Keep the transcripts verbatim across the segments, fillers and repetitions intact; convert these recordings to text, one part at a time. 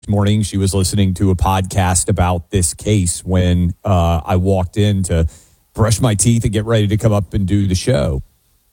morning. She was listening to a podcast about this case when uh, I walked in to brush my teeth and get ready to come up and do the show.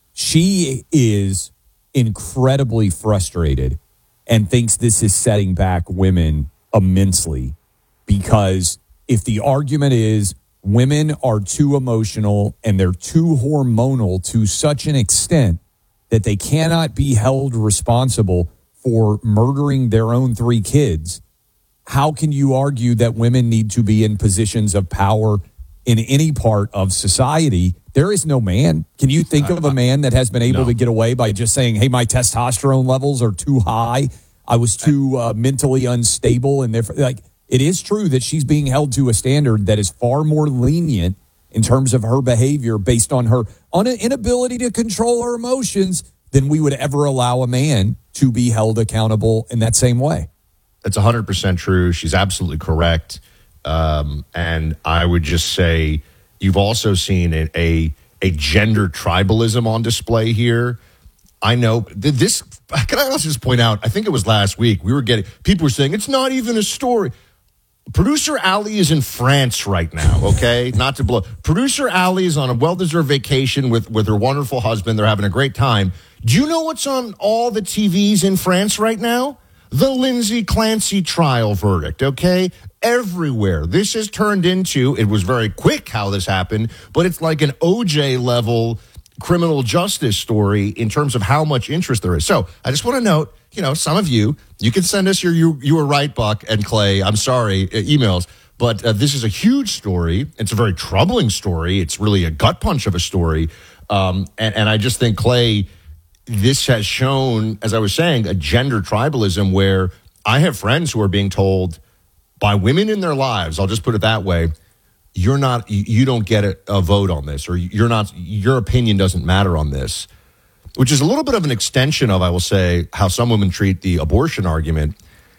She is incredibly frustrated and thinks this is setting back women immensely, because if the argument is women are too emotional and they're too hormonal to such an extent that they cannot be held responsible for murdering their own three kids, how can you argue that women need to be in positions of power in any part of society? There is no man. Can you think of a man that has been able no. to get away by just saying, hey, my testosterone levels are too high, I was too uh, mentally unstable, and therefore, like, it is true that she's being held to a standard that is far more lenient in terms of her behavior based on her on an inability to control her emotions than we would ever allow a man to be held accountable in that same way. That's one hundred percent true. She's absolutely correct. Um, and I would just say you've also seen a, a, a gender tribalism on display here. I know this. Can I also just point out, I think it was last week, we were getting, people were saying, it's not even a story. Producer Ali is in France right now, okay? Not to blow. Producer Ali is on a well-deserved vacation with, with her wonderful husband. They're having a great time. Do you know what's on all the T Vs in France right now? The Lindsay Clancy trial verdict, okay? Everywhere. This has turned into, it was very quick how this happened, but it's like an O J level criminal justice story in terms of how much interest there is. So I just want to note, you know, some of you, you can send us your you, you were right, Buck and Clay, I'm sorry, uh, emails, but uh, this is a huge story. It's a very troubling story. It's really a gut punch of a story. Um, and, and I just think, Clay, this has shown, as I was saying, a gender tribalism where I have friends who are being told by women in their lives, I'll just put it that way, you're not, you don't get a, a vote on this, or you're not, your opinion doesn't matter on this, which is a little bit of an extension of, I will say, how some women treat the abortion argument.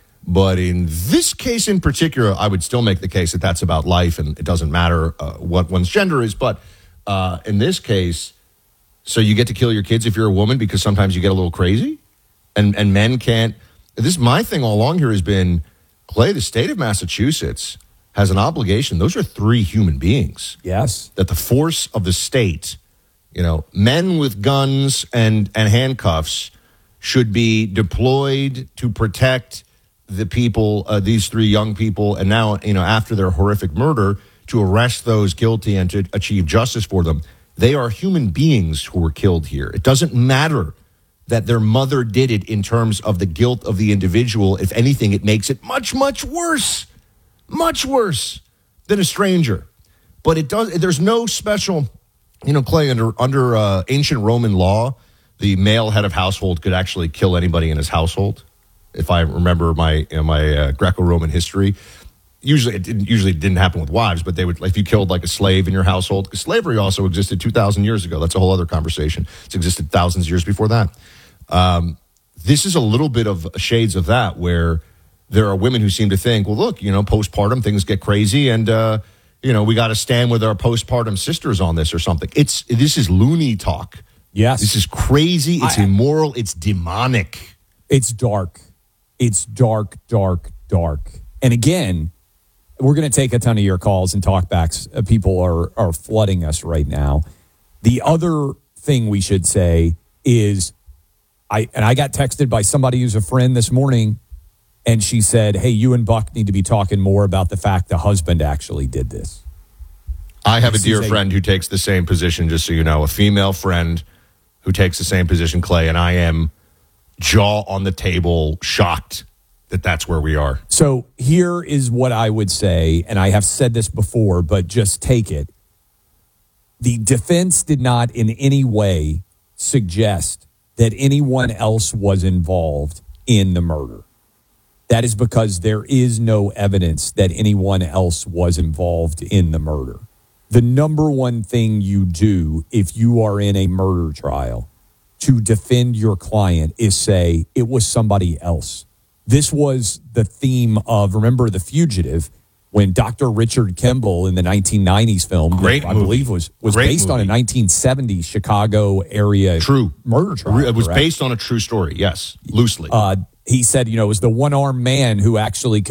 But in this case in particular, I would still make the case that that's about life and it doesn't matter uh, what one's gender is. But uh, in this case, so you get to kill your kids if you're a woman because sometimes you get a little crazy and, and men can't. This, my thing all along here has been, Clay, the state of Massachusetts has an obligation. Those are three human beings. Yes. That the force of the state, you know, men with guns and, and handcuffs should be deployed to protect the people, uh, these three young people, and now, you know, after their horrific murder, to arrest those guilty and to achieve justice for them. They are human beings who were killed here. It doesn't matter that their mother did it in terms of the guilt of the individual. If anything, it makes it much, much worse, much worse than a stranger. But it does. There's no special, you know, Clay, under under uh, ancient Roman law, the male head of household could actually kill anybody in his household. If I remember my you know, my uh, Greco-Roman history, usually it didn't, usually it didn't happen with wives, but they would, if you killed like a slave in your household, because slavery also existed two thousand years ago. That's a whole other conversation. It's existed thousands of years before that. Um, this is a little bit of shades of that, where there are women who seem to think, well, look, you know, postpartum things get crazy, and uh, you know, we got to stand with our postpartum sisters on this or something. It's this is loony talk. Yes, this is crazy. It's I, immoral. It's demonic. It's dark. It's dark, dark, dark. And again, we're going to take a ton of your calls and talkbacks. Uh, people are are flooding us right now. The other thing we should say is, I and I got texted by somebody who's a friend this morning, and she said, hey, you and Buck need to be talking more about the fact the husband actually did this. I have this a dear friend a, who takes the same position, just so you know, a female friend who takes the same position, Clay, and I am jaw on the table, shocked that that's where we are. So here is what I would say, and I have said this before, but just take it. The defense did not in any way suggest that anyone else was involved in the murder. That is because there is no evidence that anyone else was involved in the murder. The number one thing you do if you are in a murder trial to defend your client is say it was somebody else. This was the theme of, remember The Fugitive, when Doctor Richard Kimball in the nineteen nineties film, Great I movie. believe was, was Great based movie. on a nineteen seventies Chicago area true. murder trial. It was correct? based on a true story, yes, loosely. Uh, he said, you know, it was the one armed man who actually